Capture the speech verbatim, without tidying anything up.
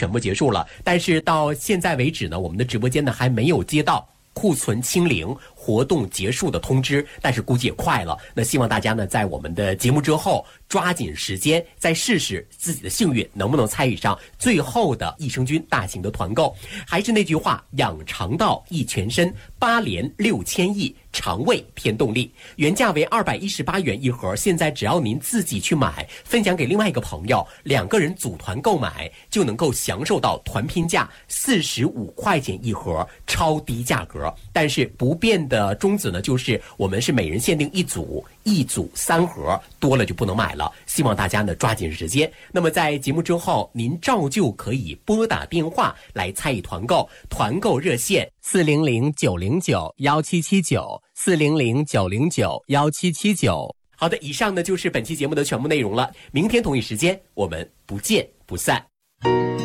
全部结束了，但是到现在为止呢，我们的直播间呢还没有接到库存清零活动结束的通知，但是估计也快了。那希望大家呢在我们的节目之后抓紧时间再试试自己的幸运能不能参与上最后的益生菌大型的团购。还是那句话，养肠道益全身，八连六千亿，肠胃添动力。原价为二百一十八元一盒，现在只要您自己去买，分享给另外一个朋友，两个人组团购买就能够享受到团拼价四十五块钱一盒，超低价格。但是不变的宗旨呢，就是我们是每人限定一组，一组三盒，多了就不能买了。希望大家呢抓紧时间。那么在节目之后，您照旧可以拨打电话来参与团购，团购热线四零零九零九幺七七九四零零九零九幺七七九。好的，以上呢就是本期节目的全部内容了。明天同一时间，我们不见不散。